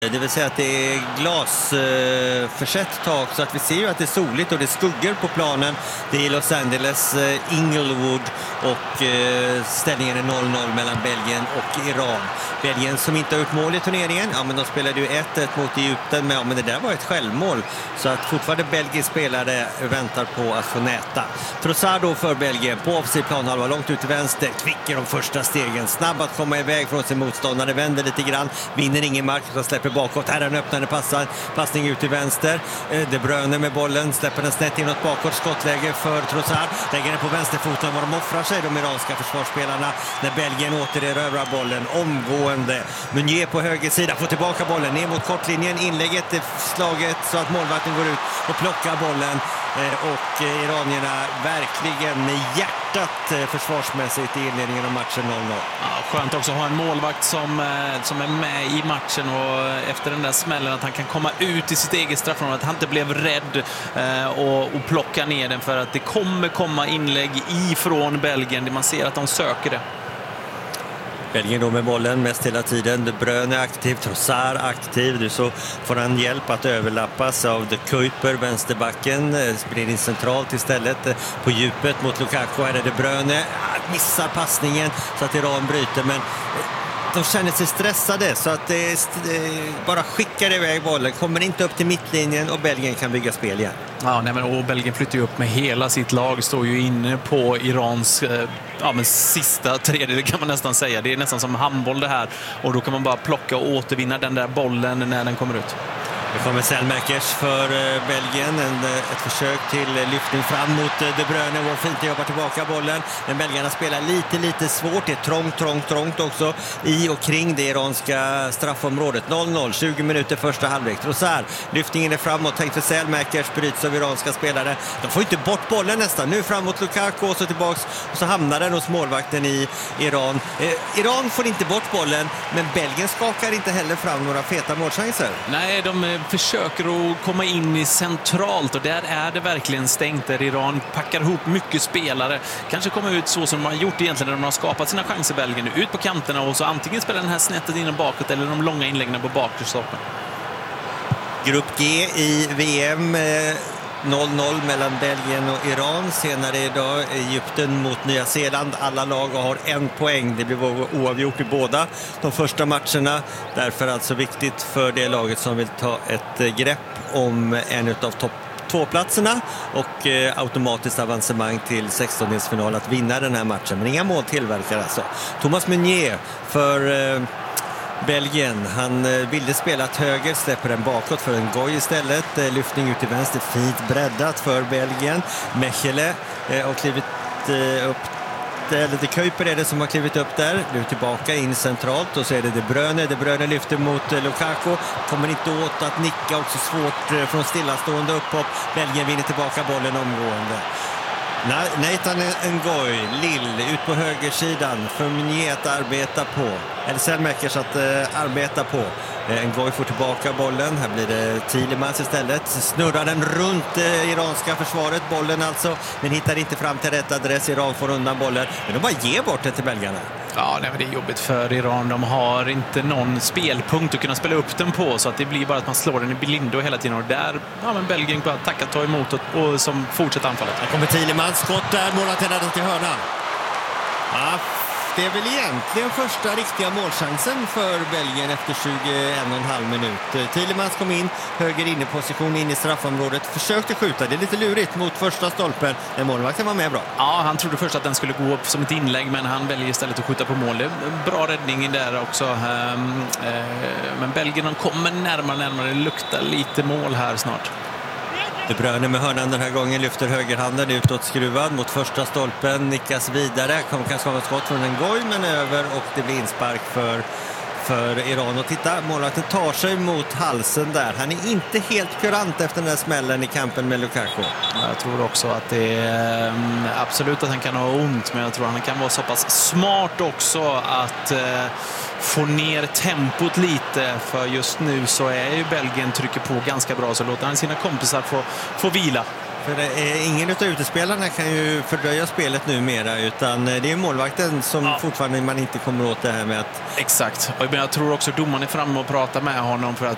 Det vill säga att det är glasförsett tak så att vi ser ju att det är soligt och det är skuggor på planen. Det är Los Angeles, Inglewood och ställningen är 0-0 mellan Belgien och Iran. Belgien som inte har gjort mål i turneringen, ja men de spelade ju 1-1 mot Egypten, men det där var ett självmål. Så att fortfarande belgisk spelare väntar på att få näta. Trossard då för Belgien på offensiv planhalva, långt ut till vänster, kvicker de första stegen, snabb att komma iväg från sin motståndare, vänder lite grann, vinner ingen mark och släpper bakåt. Här är en öppnande passning ut till vänster. De Bruyne med bollen, släpper den snett inåt bakåt, skottläge för Trossard, lägger den på vänsterfoten, vad de offrar sig de iranska försvarsspelarna när Belgien återerövrar bollen omgående. Meunier på höger sida får tillbaka bollen ner mot kortlinjen, inlägget är slaget så att målvakten går ut och plockar bollen. Och iranierna verkligen med hjärtat försvarsmässigt i inledningen av matchen 0-0. Ja, skönt också att ha en målvakt som är med i matchen och efter den där smällen att han kan komma ut i sitt eget straffområde, att han inte blev rädd och plocka ner den, för att det kommer komma inlägg ifrån Belgien. Man ser att de söker det. Belgien då med bollen mest hela tiden. De Bruyne är aktiv, Trossard aktiv. Så får han hjälp att överlappas av De Kuiper, vänsterbacken. Springer in centralt istället på djupet mot Lukaku. Här är De Bruyne, missar passningen så att Iran bryter, men de känner sig stressade så att det bara skickar iväg bollen, kommer inte upp till mittlinjen och Belgien kan bygga spel igen. Ja, nej, men, och Belgien flyttar ju upp med hela sitt lag, står ju inne på Irans sista tredjedel kan man nästan säga. Det är nästan som handboll det här, och då kan man bara plocka och återvinna den där bollen när den kommer ut. Det kommer Selmakers för Belgien, ett försök till lyftning fram mot De Bruyne, var fint att jobba tillbaka bollen, men belgarna spelar lite svårt, det är trångt också i och kring det iranska straffområdet. 0-0, 20 minuter första halvlek. Trossard, lyftningen är framåt, tänkt för Selmakers, bryts av iranska spelare. De får inte bort bollen nästan, nu framåt Lukaku och så tillbaks, och så hamnar den hos målvakten i Iran. Iran får inte bort bollen, men Belgien skakar inte heller fram några feta målchanser. Nej, de försöker att komma in i centralt, och där är det verkligen stängt, där Iran packar ihop mycket spelare, kanske kommer ut så som de har gjort egentligen när de har skapat sina chanser. Belgien ut på kanterna och så antingen spelar den här snettet in och bakåt eller de långa inläggen på bakre stolpen. Grupp G i VM, 0-0 mellan Belgien och Iran. Senare idag Egypten mot Nya Zeeland. Alla lag har 1 poäng. Det blir oavgjort i båda de första matcherna. Därför alltså viktigt för det laget som vill ta ett grepp om en av topp 2-platserna och automatiskt avancemang till 16-delsfinal att vinna den här matchen. Men inga mål tillverkar alltså. Thomas Meunier för Belgien, han ville spela till höger, släpper den bakåt för en Ngoy istället. Lyftning ut till vänster, fint breddat för Belgien. Mechele har klivit upp, eller De Kuiper är det som har klivit upp där. Nu tillbaka in centralt och så är det De Bruyne. De Bruyne lyfter mot Lukaku, kommer inte åt att nicka, också svårt från stillastående upphopp. Belgien vinner tillbaka bollen omgående. Nathan Ngoy, Lill ut på högersidan för Meunier att arbeta på, eller Selmakers att arbeta på. Ngoy får tillbaka bollen, här blir det Tielemans istället, snurrar den runt iranska försvaret, bollen alltså, men hittar inte fram till rätt adress. Iran får undan bollen, men de bara ger bort det till belgarna. Ja, nej, men det är jobbigt för Iran. De har inte någon spelpunkt att kunna spela upp den på, så att det blir bara att man slår den i blindo hela tiden, och där men Belgien bara tacka, ta emot och som fortsätter anfallet. Här kommer Tielemans, skott där, målet är till hörnan. Ja, det är väl egentligen första riktiga målchansen för Belgien efter 21,5 minut. Tielemans kom in, höger inneposition in i straffområdet, försökte skjuta, det är lite lurigt mot första stolpen, men målvakten var med bra. Ja, han trodde först att den skulle gå upp som ett inlägg, men han väljer istället att skjuta på mål. Bra räddning där också. Men Belgien kommer närmare, det luktar lite mål här snart. De Bruyne med hörnan den här gången, lyfter högerhanden utåt skruvad mot första stolpen, nickas vidare, kommer kanske ha ett skott från en Ngoy, men över, och det blir inspark för Iran. Och titta, målvakten tar sig mot halsen där. Han är inte helt kurant efter den här smällen i kampen med Lukaku. Jag tror också att det är absolut att han kan ha ont, men jag tror att han kan vara så pass smart också att få ner tempot lite, för just nu så är ju Belgien trycker på ganska bra, så låter han sina kompisar få vila. För det är ingen av utespelarna kan ju fördröja spelet numera, utan det är målvakten som fortfarande man inte kommer åt det här med att... Exakt, och jag tror också domaren är framme och pratar med honom, för att